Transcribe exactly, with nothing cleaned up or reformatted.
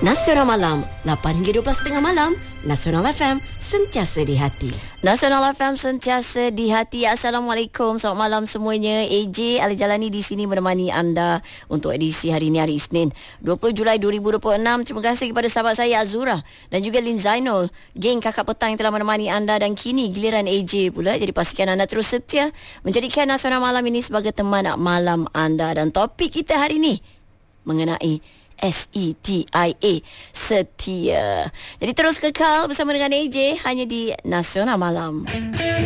Nasional Malam, lapan hingga dua belas tiga puluh malam. Nasional F M, sentiasa di hati. Nasional F M, sentiasa di hati. Assalamualaikum, selamat malam semuanya. A J Ali Jalani di sini menemani anda untuk edisi hari ini, hari Isnin dua puluh Julai dua ribu dua puluh enam. Terima kasih kepada sahabat saya Azura dan juga Lin Zainul, geng kakak petang yang telah menemani anda. Dan kini giliran A J pula. Jadi pastikan anda terus setia menjadikan Nasional Malam ini sebagai teman malam anda. Dan topik kita hari ini mengenai S E T I A, setia. Jadi terus kekal bersama dengan A J hanya di Nasional Malam.